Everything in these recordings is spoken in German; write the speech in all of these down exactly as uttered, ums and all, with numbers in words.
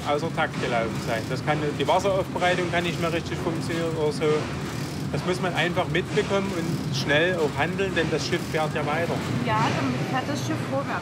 außer Takt gelaufen sein. Das kann, die Wasseraufbereitung kann nicht mehr richtig funktionieren oder so. Das muss man einfach mitbekommen und schnell auch handeln, denn das Schiff fährt ja weiter. Ja, dann fährt das Schiff vorwärts.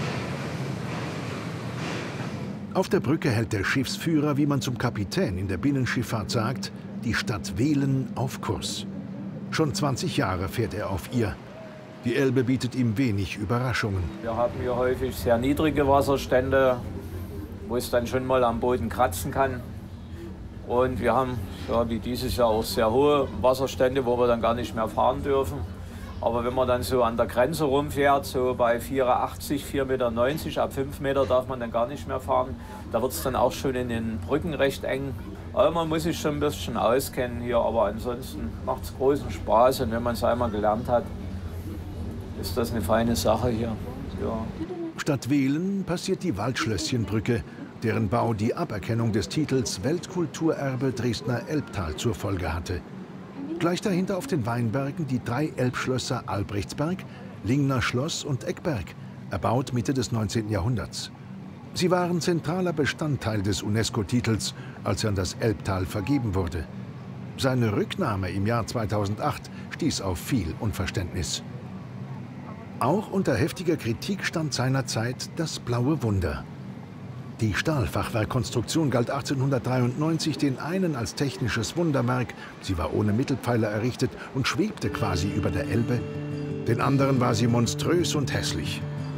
Auf der Brücke hält der Schiffsführer, wie man zum Kapitän in der Binnenschifffahrt sagt, die Stadt Wehlen auf Kurs. Schon zwanzig Jahre fährt er auf ihr. Die Elbe bietet ihm wenig Überraschungen. Wir haben hier häufig sehr niedrige Wasserstände, wo es dann schon mal am Boden kratzen kann. Und wir haben, ja, wie dieses Jahr, auch sehr hohe Wasserstände, wo wir dann gar nicht mehr fahren dürfen. Aber wenn man dann so an der Grenze rumfährt, so bei vier Komma achtzig, vier Komma neunzig Meter, ab fünf Meter darf man dann gar nicht mehr fahren. Da wird es dann auch schon in den Brücken recht eng. Aber man muss sich schon ein bisschen auskennen hier, aber ansonsten macht es großen Spaß. Und wenn man es einmal gelernt hat, ist das eine feine Sache hier. Ja. Statt Wehlen passiert die Waldschlösschenbrücke, deren Bau die Aberkennung des Titels Weltkulturerbe Dresdner Elbtal zur Folge hatte. Gleich dahinter auf den Weinbergen die drei Elbschlösser Albrechtsberg, Lingner Schloss und Eckberg, erbaut Mitte des neunzehnten Jahrhunderts. Sie waren zentraler Bestandteil des UNESCO-Titels, als er an das Elbtal vergeben wurde. Seine Rücknahme im Jahr zweitausendacht stieß auf viel Unverständnis. Auch unter heftiger Kritik stand seinerzeit das Blaue Wunder. Die Stahlfachwerkkonstruktion galt achtzehnhundertdreiundneunzig den einen als technisches Wunderwerk, sie war ohne Mittelpfeiler errichtet und schwebte quasi über der Elbe, den anderen war sie monströs und hässlich.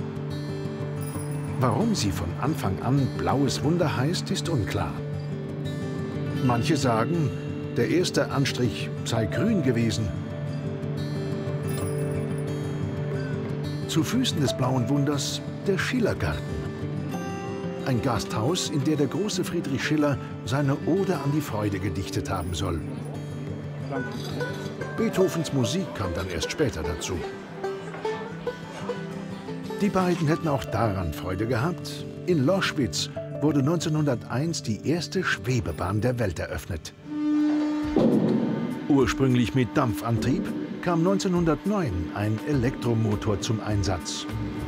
Warum sie von Anfang an Blaues Wunder heißt, ist unklar. Manche sagen, der erste Anstrich sei grün gewesen. Zu Füßen des Blauen Wunders der Schillergarten. Ein Gasthaus, in der der große Friedrich Schiller seine Ode an die Freude gedichtet haben soll. Beethovens Musik kam dann erst später dazu. Die beiden hätten auch daran Freude gehabt. In Loschwitz wurde neunzehnhunderteins die erste Schwebebahn der Welt eröffnet. Ursprünglich mit Dampfantrieb kam neunzehnhundertneun ein Elektromotor zum Einsatz.